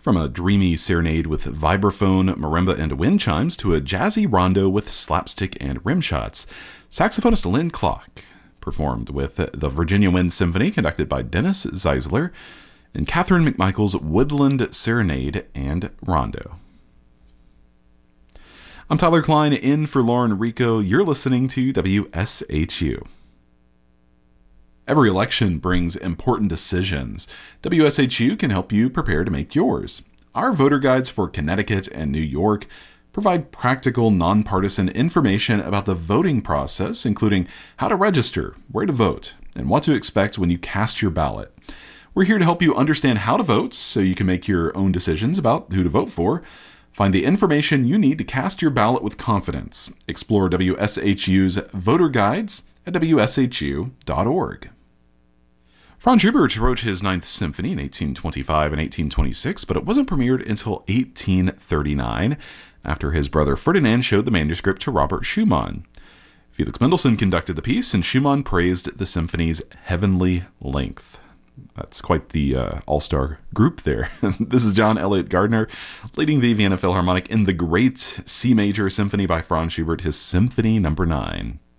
From a dreamy serenade with vibraphone, marimba, and wind chimes to a jazzy rondo with slapstick and rim shots, saxophonist Lynn Clark performed with the Virginia Wind Symphony conducted by Dennis Zeisler and Catherine McMichael's Woodland Serenade and Rondo. I'm Tyler Klein in for Lauren Rico. You're listening to WSHU. Every election brings important decisions. WSHU can help you prepare to make yours. Our voter guides for Connecticut and New York provide practical, nonpartisan information about the voting process, including how to register, where to vote, and what to expect when you cast your ballot. We're here to help you understand how to vote so you can make your own decisions about who to vote for. Find the information you need to cast your ballot with confidence. Explore WSHU's voter guides at wshu.org. Franz Schubert wrote his Ninth Symphony in 1825 and 1826, but it wasn't premiered until 1839, after his brother Ferdinand showed the manuscript to Robert Schumann. Felix Mendelssohn conducted the piece, and Schumann praised the symphony's heavenly length. That's quite the all-star group there. This is John Elliott Gardner leading the Vienna Philharmonic in the great C major symphony by Franz Schubert, his Symphony No. 9.